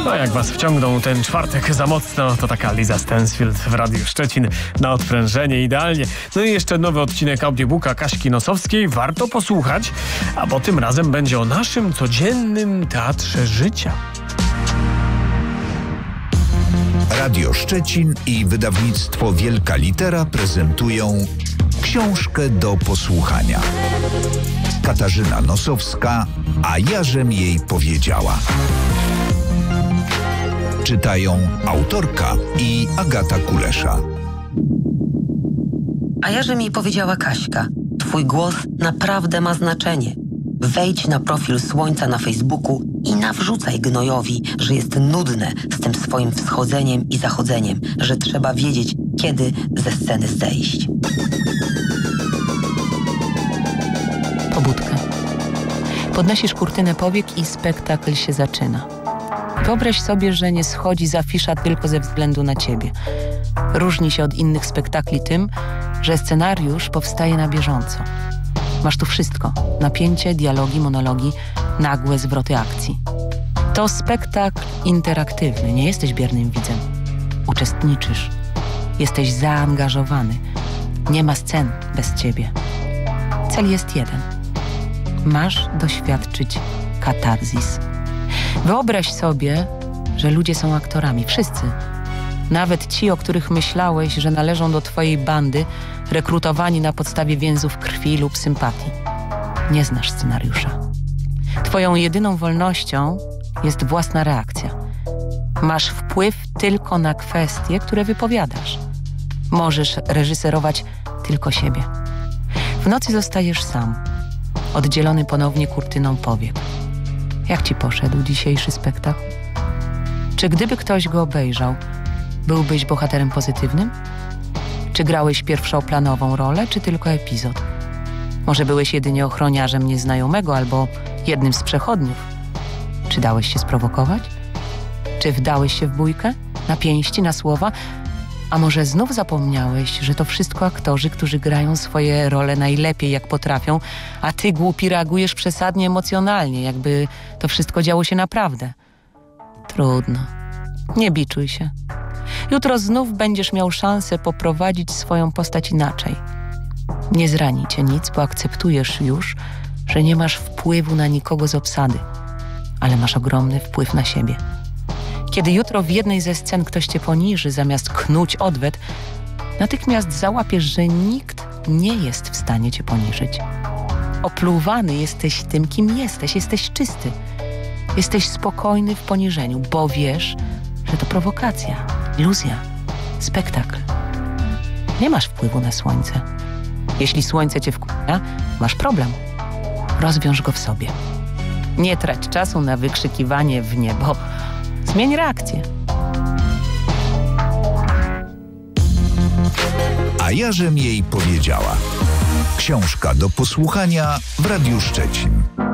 No jak was wciągnął ten czwartek za mocno, to taka Liza Stansfield w Radiu Szczecin na odprężenie idealnie. No i jeszcze nowy odcinek audiobooka Kaśki Nosowskiej. Warto posłuchać, a bo tym razem będzie o naszym codziennym teatrze życia. Radio Szczecin i wydawnictwo Wielka Litera prezentują książkę do posłuchania. Katarzyna Nosowska, a jażem jej powiedziała. Czytają autorka i Agata Kulesza. A jażem jej powiedziała Kaśka. Twój głos naprawdę ma znaczenie. Wejdź na profil Słońca na Facebooku i nawrzucaj gnojowi, że jest nudne z tym swoim wschodzeniem i zachodzeniem, że trzeba wiedzieć, kiedy ze sceny zejść. Pobudka. Podnosisz kurtynę powiek i spektakl się zaczyna. Wyobraź sobie, że nie schodzi z afisza tylko ze względu na ciebie. Różni się od innych spektakli tym, że scenariusz powstaje na bieżąco. Masz tu wszystko. Napięcie, dialogi, monologi, nagłe zwroty akcji. To spektakl interaktywny. Nie jesteś biernym widzem. Uczestniczysz. Jesteś zaangażowany. Nie ma scen bez ciebie. Cel jest jeden. Masz doświadczyć katarzis. Wyobraź sobie, że ludzie są aktorami. Wszyscy. Nawet ci, o których myślałeś, że należą do twojej bandy, rekrutowani na podstawie więzów krwi lub sympatii. Nie znasz scenariusza. Twoją jedyną wolnością jest własna reakcja. Masz wpływ tylko na kwestie, które wypowiadasz. Możesz reżyserować tylko siebie. W nocy zostajesz sam, oddzielony ponownie kurtyną powiek. Jak ci poszedł dzisiejszy spektakl? Czy gdyby ktoś go obejrzał, byłbyś bohaterem pozytywnym? Czy grałeś pierwszoplanową rolę, czy tylko epizod? Może byłeś jedynie ochroniarzem nieznajomego albo jednym z przechodniów? Czy dałeś się sprowokować? Czy wdałeś się w bójkę? Na pięści, na słowa? A może znów zapomniałeś, że to wszystko aktorzy, którzy grają swoje role najlepiej jak potrafią, a ty, głupi, reagujesz przesadnie emocjonalnie, jakby to wszystko działo się naprawdę? Trudno. Nie biczuj się. Jutro znów będziesz miał szansę poprowadzić swoją postać inaczej. Nie zrani cię nic, bo akceptujesz już, że nie masz wpływu na nikogo z obsady, ale masz ogromny wpływ na siebie. Kiedy jutro w jednej ze scen ktoś cię poniży, zamiast knuć odwet, natychmiast załapiesz, że nikt nie jest w stanie cię poniżyć. Opluwany jesteś tym, kim jesteś. Jesteś czysty. Jesteś spokojny w poniżeniu, bo wiesz, że to prowokacja, iluzja, spektakl. Nie masz wpływu na słońce. Jeśli słońce cię wkurza, masz problem. Rozwiąż go w sobie. Nie trać czasu na wykrzykiwanie w niebo. Zmień reakcję. A jażem jej powiedziała. Książka do posłuchania w Radiu Szczecin.